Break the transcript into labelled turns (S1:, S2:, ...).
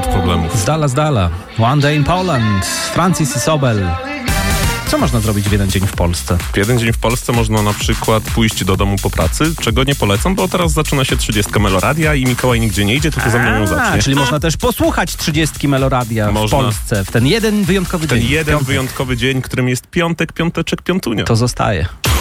S1: od problemów.
S2: Zdala. One Day in Poland, Francis Isobel. Co można zrobić w jeden dzień w Polsce?
S1: W jeden dzień w Polsce można na przykład pójść do domu po pracy, czego nie polecam, bo teraz zaczyna się 30 Meloradia i Mikołaj nigdzie nie idzie, tylko ze mną ją zacznie.
S2: Czyli można też posłuchać 30 Meloradia w Polsce w ten jeden wyjątkowy dzień.
S1: Wyjątkowy dzień, którym jest piątek, piąteczek, piątunio.
S2: To zostaje.